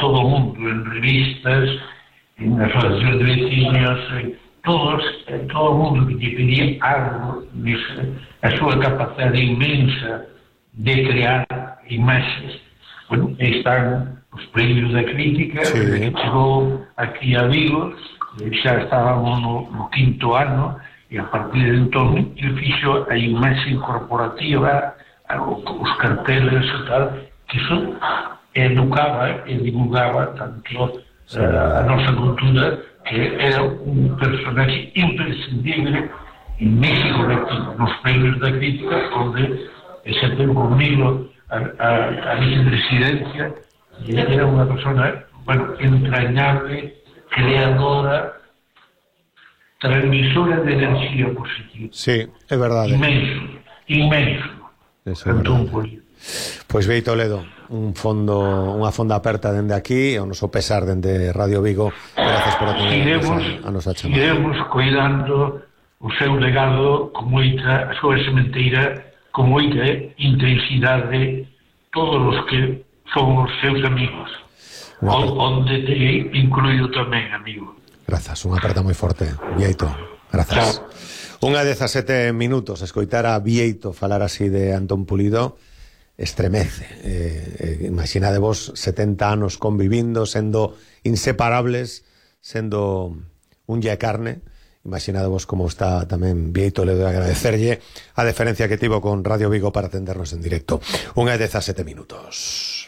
todo o mundo, en revistas, en asociacións de veciños, todo o mundo que lle pedía algo, a súa capacidade inmensa de crear imaxes. Bueno, están os premios da crítica, que chegou aquí a Vigo, xa estábamos no quinto ano, e a partir de entón ele fixo a imaxe corporativa, os carteles e tal, que iso educaba e divulgaba tanto a nosa cultura, que era un personaje imprescindible en México Latino, nos premios da crítica, onde ese tempo conmigo a vicepresidencia, e era unha persona, bueno, entrañable, creadora, transmisora de enerxía positiva. Sí, é verdade. Inmenso. Eso é verdade. Pois Bieito Ledo, unha fonda aperta dende aquí, ao noso pesar dende Radio Vigo. Gracias por atender a nosa chamada. Iremos cuidando o seu legado con moita, a súa sementeira, con moita intensidade, todos os que son os seus amigos, onde te incluído tamén, amigo. Grazas, unha aperta moi forte, Bieito. Grazas. Unha 17 minutos, escoitar a Bieito falar así de Antón Pulido estremece. Imaginadevos 70 anos convivindo, sendo inseparables, sendo un lle carne. Imaginadevos como está tamén Bieito Ledo, agradecerlle a deferencia que tivo con Radio Vigo para atendernos en directo. Unha 17 minutos.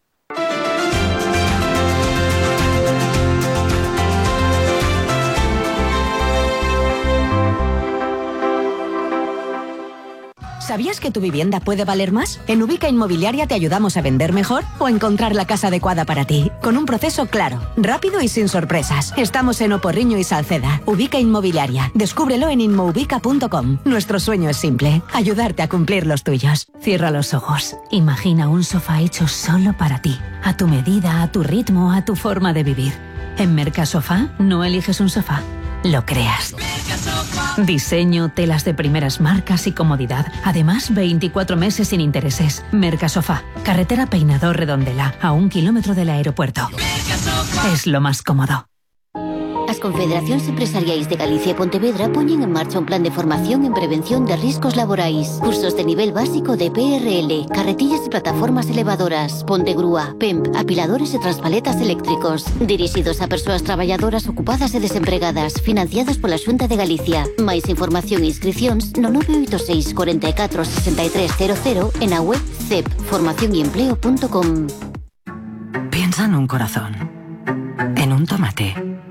¿Sabías que tu vivienda puede valer más? En Ubica Inmobiliaria te ayudamos a vender mejor o a encontrar la casa adecuada para ti, con un proceso claro, rápido y sin sorpresas. Estamos en Oporriño y Salceda. Ubica Inmobiliaria. Descúbrelo en inmoubica.com. Nuestro sueño es simple, ayudarte a cumplir los tuyos. Cierra los ojos. Imagina un sofá hecho solo para ti, a tu medida, a tu ritmo, a tu forma de vivir. En Mercasofá no eliges un sofá, lo creas. Diseño, telas de primeras marcas y comodidad. Además, 24 meses sin intereses. Mercasofá, carretera Peinador Redondela, a 1 kilómetro del aeropuerto. Es lo más cómodo. As Confederacións Empresariais de Galicia e Pontevedra poñen en marcha un plan de formación en prevención de riscos laborais. Cursos de nivel básico de PRL, carretillas e plataformas elevadoras, ponte grúa, PEMP, apiladores e transpaletas eléctricos. Dirixidos a persoas traballadoras ocupadas e desempregadas, financiados pola Xunta de Galicia. Mais información e inscricións no 986 44 6300 e na web cepformacionyempleo.com. Piensa en un corazón, en un tomate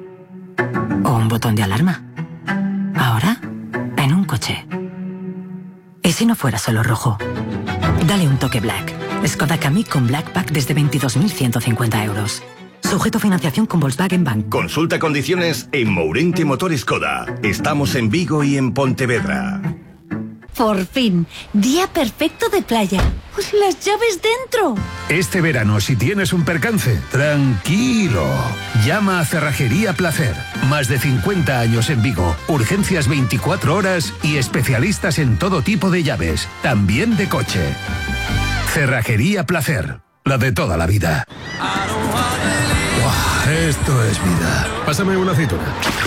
o un botón de alarma. Ahora, en un coche. ¿Y si no fuera solo rojo? Dale un toque Black. Skoda Kamiq con Black Pack desde 22.150 euros. Sujeto a financiación con Volkswagen Bank. Consulta condiciones en Mourente Motor Skoda. Estamos en Vigo y en Pontevedra. Por fin, día perfecto de playa. ¡Pues las llaves dentro! Este verano, si tienes un percance, tranquilo. Llama a Cerrajería Placer. Más de 50 años en Vigo. Urgencias 24 horas y especialistas en todo tipo de llaves. También de coche. Cerrajería Placer. La de toda la vida. ¡Wow! Esto es vida. Pásame una aceituna.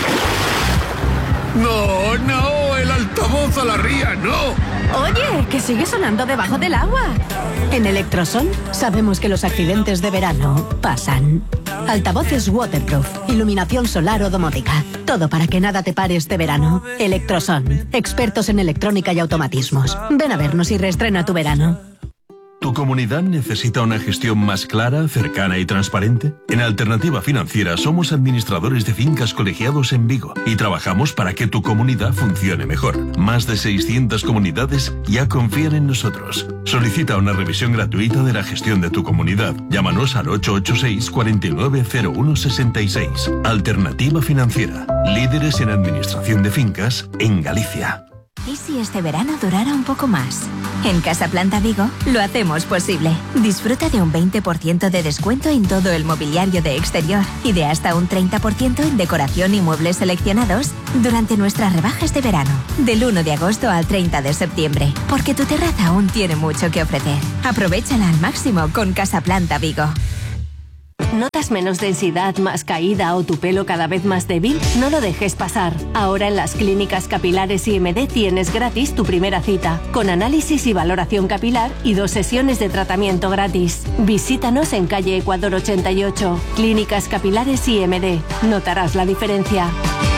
¡No, no! ¡El altavoz a la ría, no! Oye, que sigue sonando debajo del agua. En Electrosol sabemos que los accidentes de verano pasan. Altavoces waterproof, iluminación solar o domótica. Todo para que nada te pare este verano. Electrosol, expertos en electrónica y automatismos. Ven a vernos y reestrena tu verano. ¿Tu comunidad necesita una gestión más clara, cercana y transparente? En Alternativa Financiera somos administradores de fincas colegiados en Vigo y trabajamos para que tu comunidad funcione mejor. Más de 600 comunidades ya confían en nosotros. Solicita una revisión gratuita de la gestión de tu comunidad. Llámanos al 886 490166. Alternativa Financiera. Líderes en administración de fincas en Galicia. ¿Y si este verano durara un poco más? En Casa Planta Vigo lo hacemos posible. Disfruta de un 20% de descuento en todo el mobiliario de exterior y de hasta un 30% en decoración y muebles seleccionados durante nuestras rebajas de verano, del 1 de agosto al 30 de septiembre, porque tu terraza aún tiene mucho que ofrecer. Aprovéchala al máximo con Casa Planta Vigo. ¿Notas menos densidad, más caída o tu pelo cada vez más débil? No lo dejes pasar. Ahora en las clínicas capilares IMD tienes gratis tu primera cita, con análisis y valoración capilar y 2 sesiones de tratamiento gratis. Visítanos en calle Ecuador 88. Clínicas capilares IMD. Notarás la diferencia.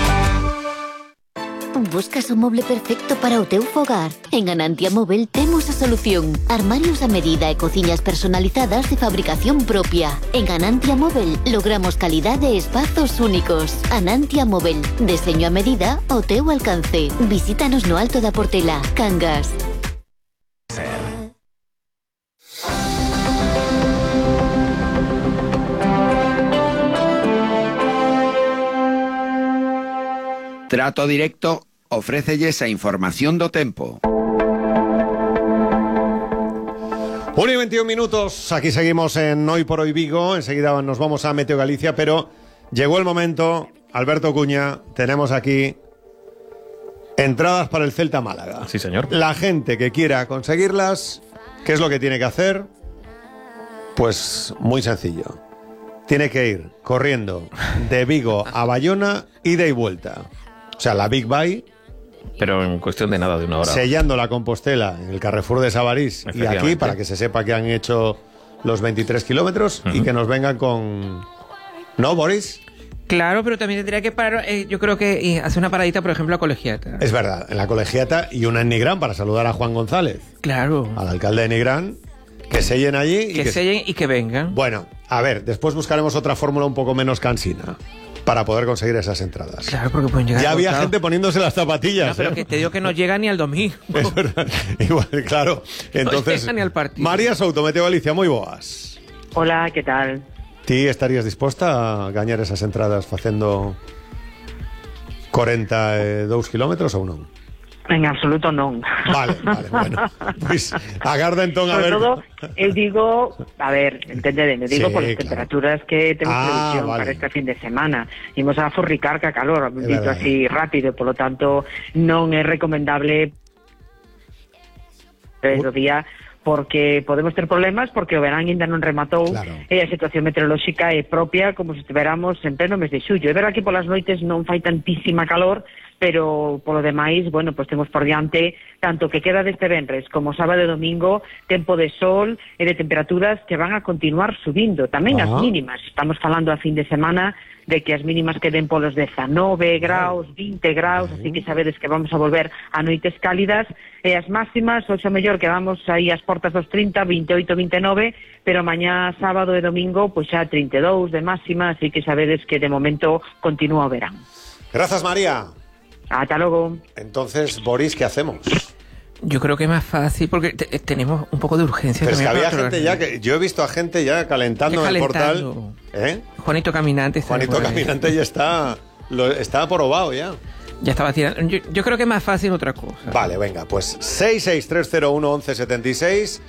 ¿Buscas un mueble perfecto para o teu fogar? En Anantia Móvel temos a solución. Armarios a medida e cociñas personalizadas de fabricación propia. En Anantia Móvel logramos calidad e espazos únicos. Anantia Móvel. Diseño a medida ao teu alcance. Visítanos no Alto da Portela, Cangas. Trato Directo ofrécelles a información do tempo. 1:21 minutos, aquí seguimos en Hoy por Hoy Vigo, enseguida nos vamos a Meteo Galicia, pero llegó el momento, Alberto Cuña, tenemos aquí entradas para el Celta Málaga. Sí, señor. La gente que quiera conseguirlas, ¿qué es lo que tiene que hacer? Pues muy sencillo, tiene que ir corriendo de Vigo a Bayona, ida y vuelta. O sea, la Big Buy. Pero en cuestión de nada, de una hora. Sellando la Compostela en el Carrefour de Sabarís y aquí, para que se sepa que han hecho los 23 kilómetros y que nos vengan con... ¿No, Boris? Claro, pero también tendría que parar, yo creo que hacer una paradita, por ejemplo, a Colegiata. Es verdad, en la Colegiata y una en Nigrán para saludar a Juan González. Claro. Al alcalde de Nigrán. Que sellen allí. Y que sellen y que vengan. Bueno, a ver, después buscaremos otra fórmula un poco menos cansina para poder conseguir esas entradas. Claro, porque pueden llegar. Ya había gente poniéndose las zapatillas. No, pero que te digo que no llega ni al domingo. Es verdad. Igual, claro. Entonces, no llega ni al partido. María Souto, Meteo Galicia, moi boas. Hola, ¿qué tal? Ti estarías disposta a gañar esas entradas facendo 42 kilómetros ou non? En absoluto non. Vale, bueno. Pois agarda entón a ver. Sobre todo, eu digo, a ver, entendedeme, digo Sí, por as claro. temperaturas que temos previsión vale. para este fin de semana. Imos a forricar ca calor, dito verdade. así rápido, polo tanto, non é recomendable do día porque podemos ter problemas porque o verán ainda non rematou e a situación meteorolóxica é propia como se estiveramos en pleno mes de xullo. É verdad que polas noites non fai tantísima calor, pero polo demais, bueno, pues temos por diante tanto que queda deste venres como sábado e domingo, tempo de sol e de temperaturas que van a continuar subindo. Tamén as mínimas, estamos falando a fin de semana de que as mínimas queden polos 19 graus, 20 graus, así que sabedes que vamos a volver a noites cálidas, e as máximas, hoxe mellor quedamos aí ás portas dos 30, 28, 29, pero mañá sábado e domingo, pois xa 32 de máxima, así que sabedes que de momento continúa o verán. Gracias, María. Hasta luego. Entonces, Boris, ¿qué hacemos? Yo creo que es más fácil porque tenemos un poco de urgencia. Pero es que también había para gente ya que... Yo he visto a gente ya calentando en el portal. ¿Eh? Juanito Caminante. está Juanito por ahí. Caminante ya está... está aprobado ya. Ya estaba tirando. Yo creo que es más fácil otra cosa. Vale, venga, pues 663011176,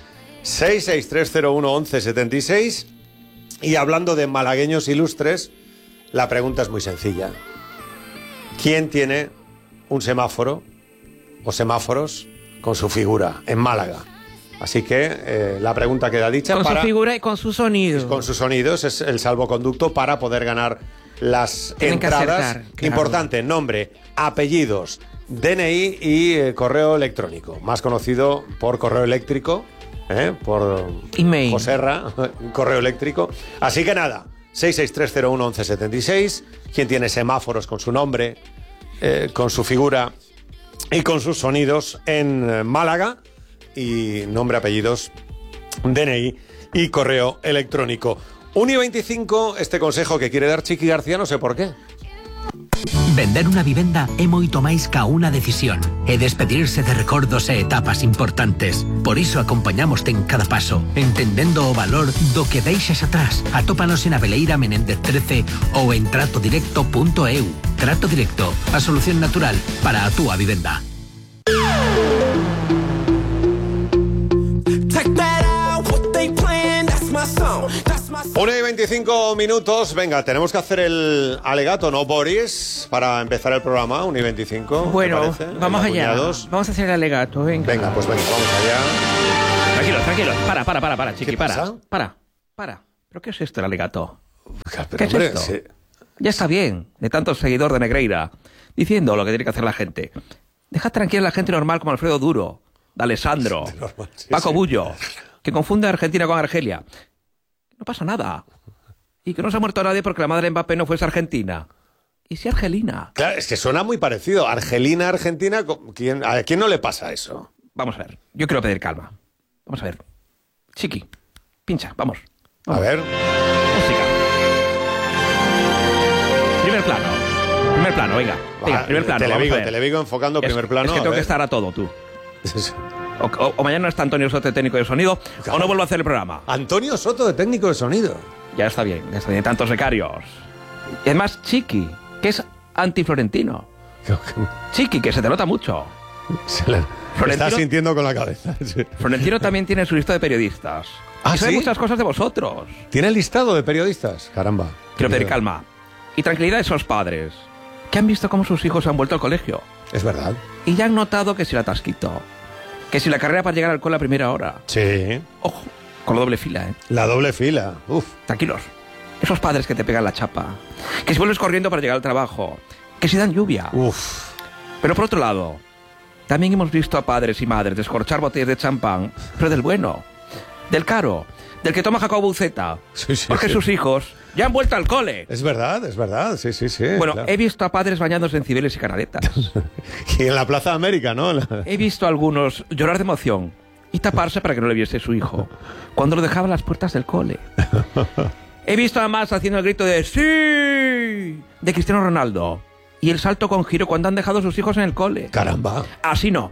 663011176. Y hablando de malagueños ilustres, la pregunta es muy sencilla. ¿Quién tiene un semáforo o semáforos con su figura en Málaga? Así que la pregunta queda dicha. Con su figura y con su sonido. Con sus sonidos es el salvoconducto para poder ganar las Tienen que entradas. acertar, claro. Importante, nombre, apellidos, DNI y correo electrónico. Más conocido por correo eléctrico, por email. Joserra, correo eléctrico. Así que nada, 663011176. ¿Quién tiene semáforos con su nombre, con su figura y con sus sonidos en Málaga? Y nombre, apellidos, DNI y correo electrónico. 1:25, este consejo que quiere dar Chiqui García, no sé por qué. Vender unha vivenda é moito máis ca unha decisión. É despedirse de recordos e etapas importantes. Por iso acompañamoste en cada paso, entendendo o valor do que deixas atrás. Atópanos en Aveleira Menéndez 13 ou en tratodirecto.eu. Trato Directo, a solución natural para a túa vivenda. 1:25 minutos, venga, tenemos que hacer el alegato, ¿no, Boris? Para empezar el programa, 1:25. Bueno, vamos allá. Vamos a hacer el alegato, venga. Venga, pues venga, vamos allá. Tranquilo, para, chiqui, para. Para. ¿Pero qué es esto, el alegato? ¿Qué es esto? Ya está bien, de tanto seguidor de Negreira, diciendo lo que tiene que hacer la gente. Dejad tranquila a la gente normal como Alfredo Duro, de Alessandro, Paco Bullo, que confunde a Argentina con Argelia. No pasa nada. Y que no se ha muerto nadie porque la madre de Mbappé no fuese argentina. ¿Y si argelina? Claro, es que suena muy parecido. Argelina, Argentina, ¿a quién no le pasa eso? Vamos a ver, yo quiero pedir calma. Vamos a ver. Chiqui, pincha, vamos. A ver. Música. Primer plano, venga, primer plano. Televigo enfocando primer plano. Es que tengo que estar a todo, tú. O mañana está Antonio Soto, técnico de sonido, o no vuelvo a hacer el programa. Antonio Soto, de técnico de sonido. Ya está bien, tantos becarios. Y además, Chiqui, que es antiflorentino. Chiqui, que se te nota mucho. Está sintiendo con la cabeza. Florentino también tiene su lista de periodistas. ¿Ah, y sabe sí? muchas cosas de vosotros. ¿Tiene el listado de periodistas? Caramba. Quiero pedir calma y tranquilidad a esos padres que han visto cómo sus hijos han vuelto al colegio. Es verdad. Y ya han notado que si el atasquito, que si la carrera para llegar al cole a primera hora. Sí. Ojo, con la doble fila, ¿eh? La doble fila. Uf. Tranquilos. Esos padres que te pegan la chapa, que si vuelves corriendo para llegar al trabajo, que si dan lluvia. Uf. Pero por otro lado, también hemos visto a padres y madres descorchar botellas de champán, pero del bueno, del caro, del que toma Jacobo Buceta, porque sus hijos ya han vuelto al cole. Es verdad, sí. Bueno, claro. He visto a padres bañándose en Cibeles y Canaletas. Y en la Plaza de América, ¿no? He visto a algunos llorar de emoción y taparse para que no le viese su hijo cuando lo dejaba a las puertas del cole. He visto además haciendo el grito de ¡sí! De Cristiano Ronaldo y el salto con giro cuando han dejado a sus hijos en el cole. Caramba. Así no,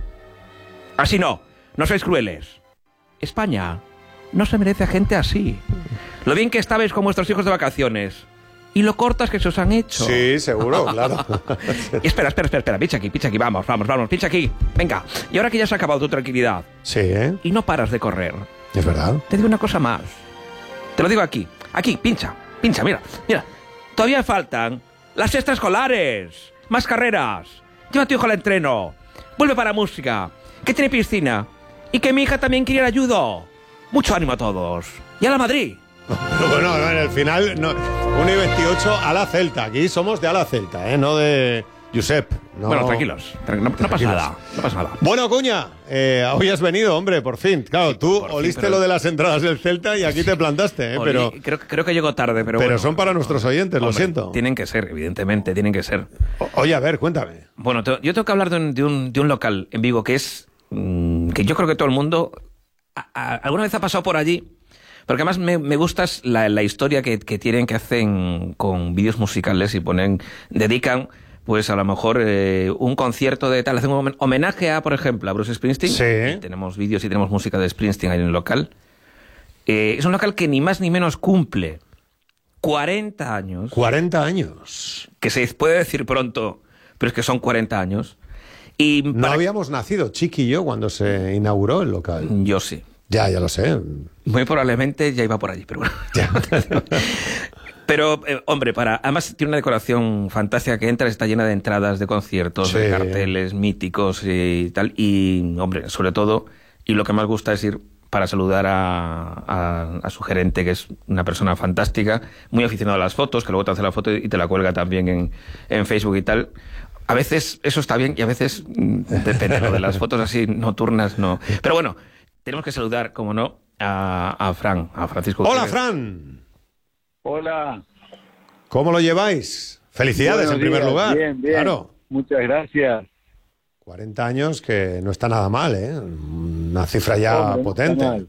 no sois crueles. España no se merece a gente así. Lo bien que estabais con vuestros hijos de vacaciones y lo cortas que se os han hecho. Sí, seguro, claro. Y espera, pincha aquí, vamos, pincha aquí, venga. Y ahora que ya se ha acabado tu tranquilidad. Sí, ¿eh? Y no paras de correr. Es verdad. Te digo una cosa más. Te lo digo aquí, pincha, mira. Todavía faltan las extraescolares, más carreras. Lleva a tu hijo al entreno. Vuelve para música, que tiene piscina. Y que mi hija también quiere ayuda. Mucho ánimo a todos. Y a la Madrid. Pero bueno, en el final, no, 1-28 a la Celta. Aquí somos de a la Celta, no de Josep. No. Bueno, tranquilos. No pasa nada. Bueno, Cuña, hoy has venido, hombre, por fin. Claro, sí, tú oliste lo de las entradas del Celta y aquí te plantaste, pero creo que llego tarde, pero bueno, son para nuestros oyentes, hombre, lo siento. Tienen que ser, evidentemente, tienen que ser. Oye, a ver, cuéntame. Bueno, yo tengo que hablar de un local en Vigo que es que yo creo que todo el mundo alguna vez ha pasado por allí, porque además me gusta la historia que tienen, que hacen con vídeos musicales y dedican pues a lo mejor un concierto de tal, hacen un homenaje a, por ejemplo, a Bruce Springsteen. Sí. Tenemos vídeos y tenemos música de Springsteen ahí en el local. Es un local que ni más ni menos cumple 40 años. 40 años. Que se puede decir pronto, pero es que son 40 años. Y no habíamos nacido, Chiqui y yo, cuando se inauguró el local. Yo sí. Ya lo sé. Muy probablemente ya iba por allí, pero bueno. Pero, hombre, además tiene una decoración fantástica, que entras, está llena de entradas de conciertos, sí, de carteles míticos y tal. Y, hombre, sobre todo, y lo que más gusta es ir para saludar a su gerente, que es una persona fantástica, muy aficionado a las fotos, que luego te hace la foto y te la cuelga también en Facebook y tal. A veces eso está bien y a veces depende, ¿no? De las fotos así nocturnas, no. Pero bueno, tenemos que saludar, como no, a Francisco. ¡Hola, Fran! Hola. ¿Cómo lo lleváis? Felicidades, en primer lugar. Bien. Claro. Muchas gracias. 40 años que no está nada mal, ¿eh? Una cifra ya potente.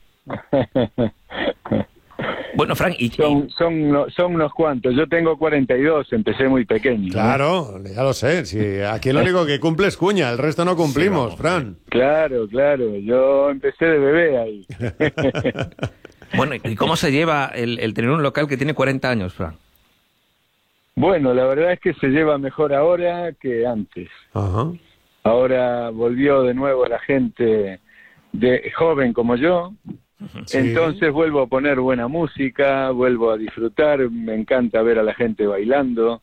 Bueno, Fran, son unos cuantos. Yo tengo 42, empecé muy pequeño. Claro, ya lo sé. Si aquí lo único que cumple es Cuña, el resto no cumplimos, sí, Fran. Claro. Yo empecé de bebé ahí. Bueno, ¿y cómo se lleva el tener un local que tiene 40 años, Fran? Bueno, la verdad es que se lleva mejor ahora que antes. Ajá. Ahora volvió de nuevo la gente joven como yo. Sí. Entonces vuelvo a poner buena música, vuelvo a disfrutar, me encanta ver a la gente bailando,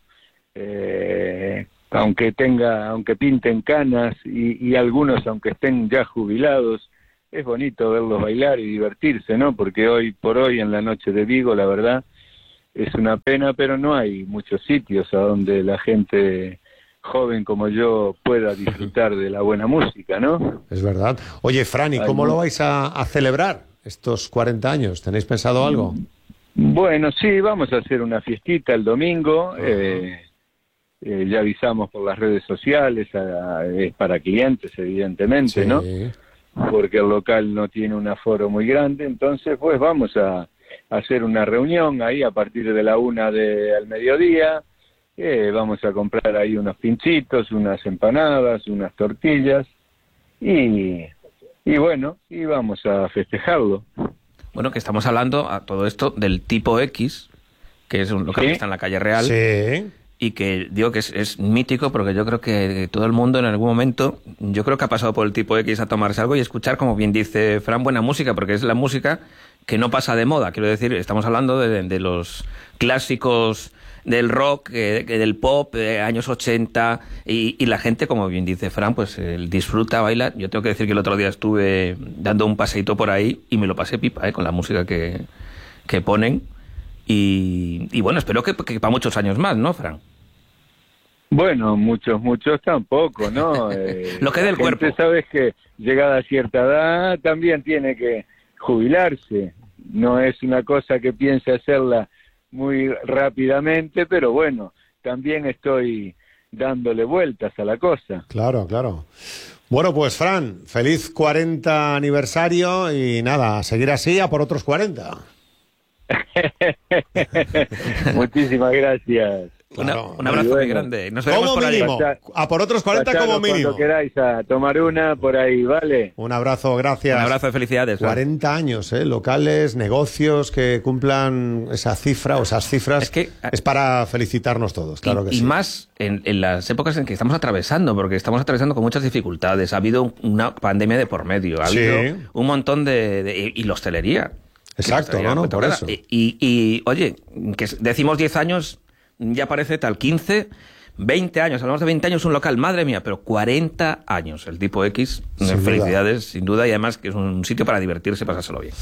aunque pinten canas y algunos aunque estén ya jubilados, es bonito verlos bailar y divertirse, ¿no? Porque hoy por hoy en la noche de Vigo, la verdad, es una pena, pero no hay muchos sitios a donde la gente joven como yo pueda disfrutar de la buena música, ¿no? Es verdad. Oye, Fran, ¿y cómo lo vais a celebrar estos 40 años? ¿Tenéis pensado algo? Bueno, sí, vamos a hacer una fiestita el domingo. Ya avisamos por las redes sociales, es para clientes, evidentemente, sí, ¿no? Porque el local no tiene un aforo muy grande, entonces pues vamos a hacer una reunión ahí a partir de la 1 del mediodía. Vamos a comprar ahí unos pinchitos, unas empanadas, unas tortillas y bueno, y vamos a festejarlo. Bueno, que estamos hablando a todo esto del tipo X, que es un local que está en la calle Real. Sí. Y que digo que es mítico porque yo creo que todo el mundo en algún momento, yo creo que ha pasado por el tipo X a tomarse algo y escuchar, como bien dice Fran, buena música, porque es la música que no pasa de moda. Quiero decir, estamos hablando de los clásicos del rock, del pop, años 80, y la gente, como bien dice Fran, pues disfruta, baila. Yo tengo que decir que el otro día estuve dando un paseíto por ahí y me lo pasé pipa, con la música que ponen. Y bueno, espero que para muchos años más, ¿no, Fran? Bueno, muchos tampoco, ¿no? Lo que del cuerpo. Sabes que llegada a cierta edad también tiene que jubilarse. No es una cosa que piense hacerla muy rápidamente, pero bueno, también estoy dándole vueltas a la cosa. Claro, claro. Bueno, pues Fran, feliz 40 aniversario y nada, a seguir así a por otros 40. Muchísimas gracias. Claro, un abrazo muy grande. Nos veremos como por mínimo, ahí. a por otros 40 como mínimo. Cuando queráis a tomar una por ahí, ¿vale? Un abrazo, gracias. Un abrazo de felicidades. 40 años, locales, negocios que cumplan esa cifra o esas cifras. Es para felicitarnos todos, claro que sí. Y más en las épocas en que estamos atravesando, porque estamos atravesando con muchas dificultades. Ha habido una pandemia de por medio, ha habido un montón y la hostelería. Exacto, ¿no? Por eso. Y oye, que decimos 10 años, ya parece tal, 15, 20 años, hablamos de 20 años un local, madre mía, pero 40 años, el tipo X, felicidades, sin duda, y además que es un sitio para divertirse y pasárselo bien.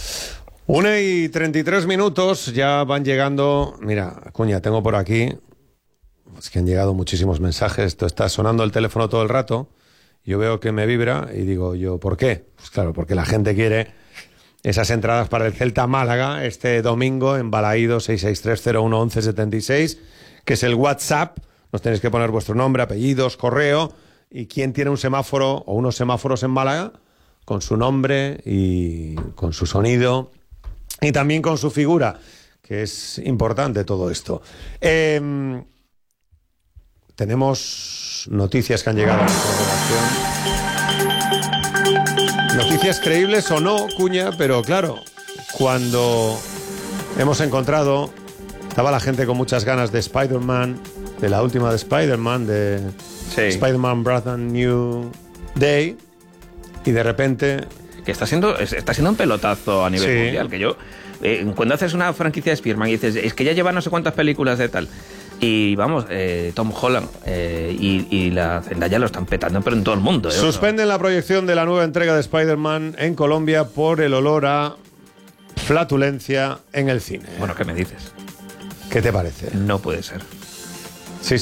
1:33, ya van llegando, mira, Cuña, tengo por aquí, es que han llegado muchísimos mensajes, esto está sonando el teléfono todo el rato, yo veo que me vibra y digo yo, ¿por qué? Pues claro, porque la gente quiere esas entradas para el Celta Málaga este domingo en Balaído 663-01-1176, que es el WhatsApp. Nos tenéis que poner vuestro nombre, apellidos, correo y quién tiene un semáforo o unos semáforos en Málaga con su nombre y con su sonido y también con su figura, que es importante todo esto. Tenemos noticias que han llegado a nuestra redacción. Noticias creíbles o no, Cuña, pero claro, cuando hemos encontrado, estaba la gente con muchas ganas de Spider-Man, de la última de Spider-Man, de Spider-Man Brand New Day, y de repente... Que está siendo un pelotazo a nivel mundial, que yo... cuando haces una franquicia de Spider-Man y dices, es que ya lleva no sé cuántas películas de tal... Y vamos, Tom Holland y la Zendaya lo están petando, pero en todo el mundo. Suspenden la proyección de la nueva entrega de Spider-Man en Colombia por el olor a flatulencia en el cine. Bueno, ¿qué me dices? ¿Qué te parece? No puede ser. Sí.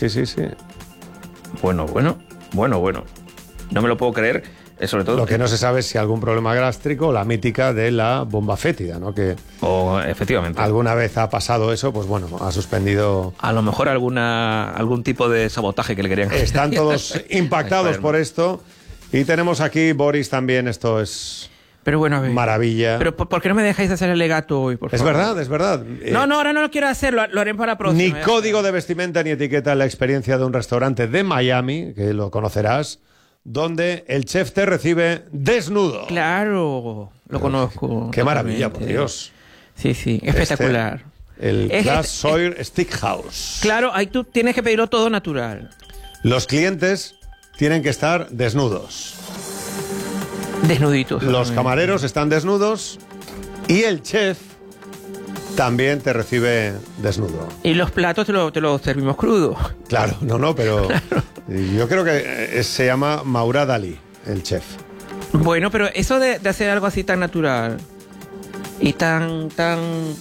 Bueno. No me lo puedo creer. Sobre todo lo que no se sabe es si algún problema gástrico, la mítica de la bomba fétida, ¿no? Que efectivamente alguna vez ha pasado eso, pues bueno, ha suspendido. A lo mejor algún tipo de sabotaje que le querían. Están todos impactados por esto. Y tenemos aquí Boris también, esto es. Pero bueno, a ver, maravilla. Pero ¿por qué no me dejáis hacer el legato hoy, por favor? Es verdad. No, ahora no lo quiero hacer, lo haré para la próxima. Ni código de vestimenta ni etiqueta en la experiencia de un restaurante de Miami, que lo conocerás, donde el chef te recibe desnudo. Claro, lo conozco. Qué maravilla, por Dios. Sí, espectacular. El Class Sawyer Steakhouse. Claro, ahí tú tienes que pedirlo todo natural. Los clientes tienen que estar desnudos. Desnuditos. Los camareros están desnudos y el chef también te recibe desnudo. Y los platos te los servimos crudos. Claro, pero yo creo que se llama Maurad Ali, el chef. Bueno, pero eso de hacer algo así tan natural y tan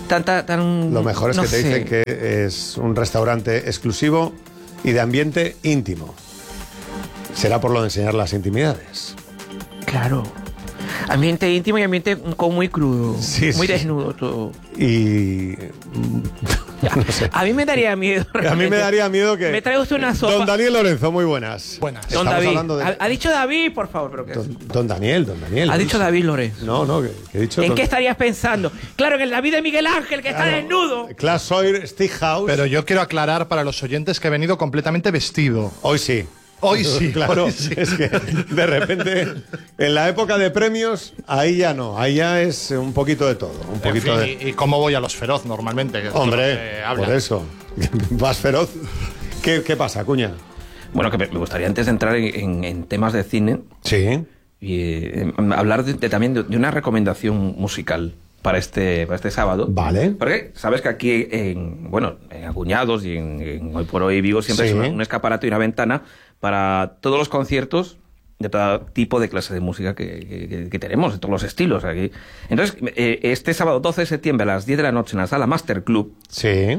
Lo mejor es no que te sé. dicen que es un restaurante exclusivo y de ambiente íntimo. Será por lo de enseñar las intimidades. Claro. Ambiente íntimo y ambiente muy crudo. Sí, muy sí. desnudo todo. Y... no sé. A mí me daría miedo. A mí me daría miedo que... Me trae usted una sopa. Don Daniel Lorenzo, muy buenas. Buenas. Don Estamos David. hablando de... Ha dicho David, por favor. ¿Pero qué? Don Daniel. Ha dicho David Lorenzo. No, que he dicho... ¿En qué estarías pensando? Claro, en el David de Miguel Ángel, que está desnudo. Klaas Sawyer, Stickhouse. Pero yo quiero aclarar para los oyentes que he venido completamente vestido. Hoy sí. Hoy sí, claro, hoy sí. Es que de repente, en la época de premios, ahí ya no, ahí ya es un poquito de todo. Un poquito En fin, de... ¿Y cómo voy a los feroz normalmente? Que Hombre, por eso. Vas feroz. ¿Qué pasa, Cuña? Bueno, que me gustaría antes de entrar en temas de cine. Sí. Y hablar también de una recomendación musical para este sábado. Vale. Porque sabes que aquí en Acuñados y en Hoy por Hoy Vigo siempre Sí. es un escaparate y una ventana para todos los conciertos de todo tipo de clase de música que tenemos, de todos los estilos aquí. Entonces, este sábado 12 de septiembre a las 10 de la noche en la sala Master Club, sí.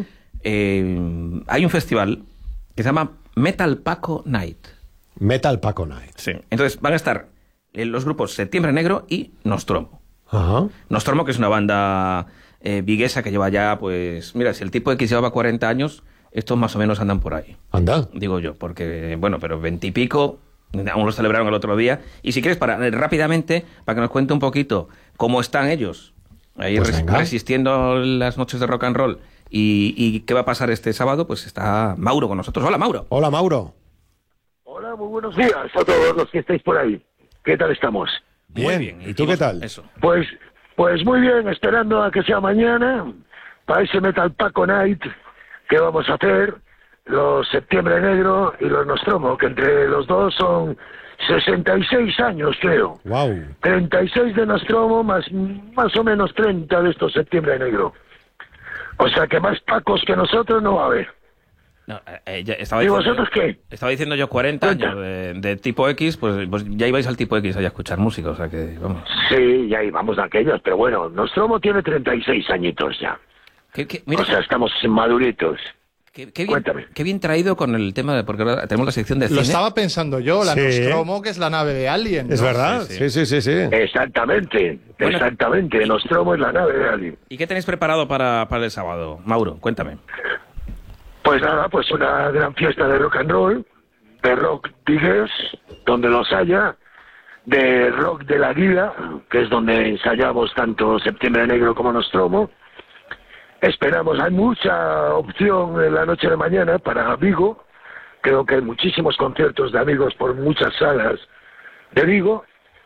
Hay un festival que se llama Metal Paco Night. Metal Paco Night. Sí. Entonces van a estar los grupos Septiembre Negro y Nostromo. Ajá. Nostromo, que es una banda viguesa que lleva ya, pues, mira, si el tipo X llevaba 40 años, estos más o menos andan por ahí. Anda. Digo yo, porque, bueno, pero 20 y pico, aún lo celebraron el otro día. Y si quieres, rápidamente, para que nos cuente un poquito cómo están ellos, ahí Pues venga. resistiendo las noches de rock and roll, y qué va a pasar este sábado, pues está Mauro con nosotros. Hola, Mauro. Hola, Mauro. Hola, muy buenos días a todos los que estáis por ahí. ¿Qué tal estamos? Bien. ¿Y tú qué tal? Eso. Pues muy bien, esperando a que sea mañana, para ese Metal Paco Night que vamos a hacer, los Septiembre Negro y los Nostromo, que entre los dos son 66 años, creo. Wow. 36 de Nostromo, más o menos 30 de estos Septiembre Negro. O sea que más Pacos que nosotros no va a haber. No, estaba ¿Y diciendo vosotros qué? Estaba diciendo yo 40 años de tipo X, pues ya ibais al tipo X ahí a escuchar música, o sea que, vamos. Sí, ya íbamos de aquellos, pero bueno, Nostromo tiene 36 añitos ya. Mira, o sea, estamos maduritos. Qué bien traído con el tema, porque ahora tenemos la sección de cine. Lo estaba pensando yo, la Sí. Nostromo, que es la nave de Alien. Es ¿no? verdad, sí. Exactamente, exactamente. Nostromo es la nave de Alien. ¿Y qué tenéis preparado para el sábado? Mauro, cuéntame. Pues nada, pues una gran fiesta de rock and roll, de rock vigués, donde los haya, de rock de la vida, que es donde ensayamos tanto Septiembre Negro como Nostromo. Esperamos, hay mucha opción en la noche de mañana para Vigo. Creo que hay muchísimos conciertos de amigos por muchas salas de Vigo.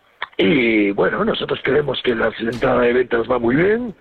Y bueno, nosotros creemos que la entrada de ventas va muy bien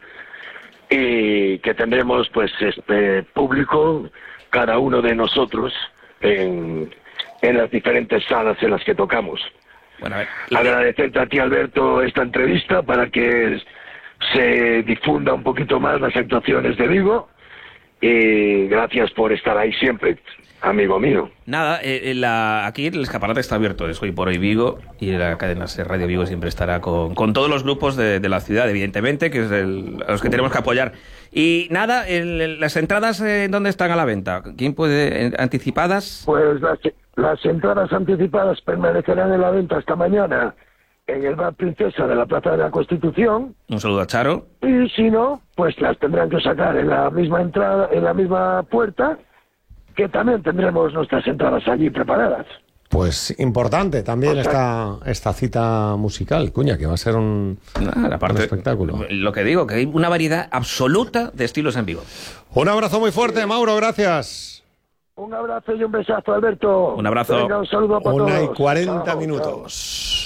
y que tendremos pues público, cada uno de nosotros, en las diferentes salas en las que tocamos. Bueno, a ver, agradecerte a ti, Alberto, esta entrevista para que se difunda un poquito más las actuaciones de Vigo, y gracias por estar ahí siempre, amigo mío. Nada, aquí el escaparate está abierto, es Hoy por Hoy Vigo, y la cadena SER Radio Vigo siempre estará con todos los grupos de la ciudad, evidentemente, que es a los que tenemos que apoyar. Y nada, las entradas, ¿dónde están a la venta? ¿Quién puede? ¿Anticipadas? Pues las entradas anticipadas permanecerán en la venta hasta mañana en el Bar Princesa de la Plaza de la Constitución. Un saludo a Charo. Y si no, pues las tendrán que sacar en la misma entrada, en la misma puerta, que también tendremos nuestras entradas allí preparadas. Pues importante también esta cita musical, Cuña, que va a ser un espectáculo. Lo que digo, que hay una variedad absoluta de estilos en Vigo. Un abrazo muy fuerte, Mauro, gracias. Un abrazo y un besazo, Alberto. Un abrazo. Venga, un saludo para todos. 1:40 minutos.